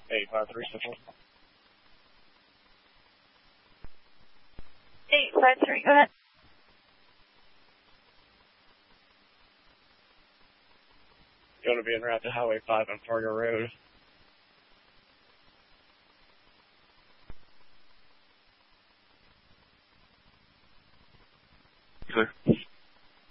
853 Central. 853, go ahead. Going to be en route to Highway 5 on Fargo Road.